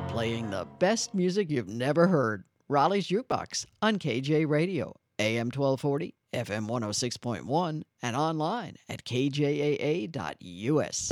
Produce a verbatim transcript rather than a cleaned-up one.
Playing the best music you've never heard. Raleigh's Jukebox on K J Radio, A M twelve forty, F M one oh six point one, and online at K J A A dot U S.